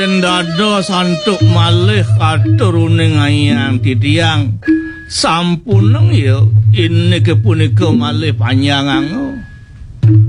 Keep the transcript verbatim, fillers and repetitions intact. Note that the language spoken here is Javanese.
yen dados antuk malih katuruning ayang titiang sampuneng ya ini kepunika malih panjangan